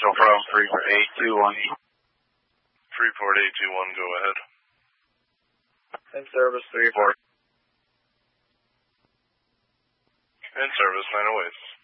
So from Freeport 821. Freeport 821, go ahead. In service 34. In service 908.